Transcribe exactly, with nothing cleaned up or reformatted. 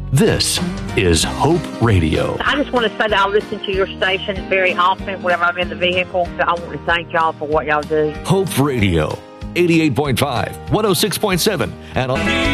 This is Hope Radio. I just want to say that I listen to your station very often whenever I'm in the vehicle. I want to thank y'all for what y'all do. Hope Radio, eighty-eight point five, one oh six point seven, and on